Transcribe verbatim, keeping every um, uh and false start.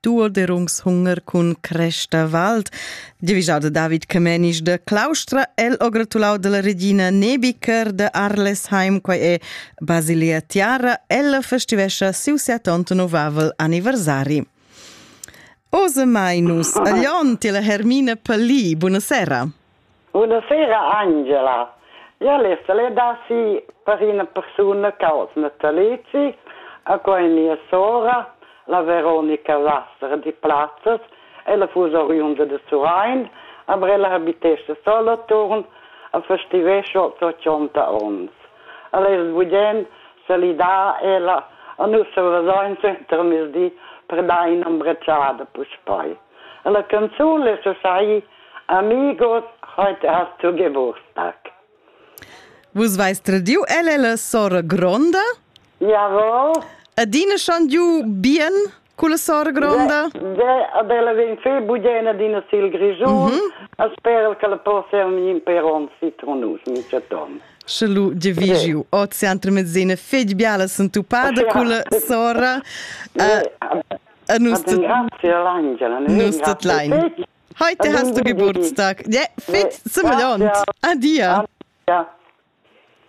Duoderungshunger cun Cresta Wald. Divisau de David Kamenisch de Claustra, el o gratulau de la regina Nebiker de Arlesheim, quai è Basilea Tiara, ella festivescha siu settantanovvavel anniversari. Osa mainus, a Lionti la Hermina Palli, buonasera. Buonasera Angela. Ja, lesta le dassi per una persona caus natalizi, a quai mia sora, la Veronica Wasser di Platzes, e la fusa oriunda de Surain, aber ella abitesse Solothurn, a festivescio ottanta ons. Allez budgen, se li da ella, a nussa vasoin centra misdi, per da in abbracciata puspai. E la canzone se sai, amigos, heute hast du Geburtstag. Vus vais tradiu, ella è la sora gronda? Jawohl. Adina schon giu bien con la sora gronda? De, adela vin fe budena dina sil grigiun, mm-hmm. a spero che la possa un peron citronus, mi chaton. Shalu divigiu, yeah. Ot se antre mezzina fej biala santupada yeah. Con la sora. Yeah. Uh, a nus tot... Grazie all'Angela. Nus tot lein. Heute hast du Geburtstag. Ja, fit, yeah. Similiont. Adia. Adia.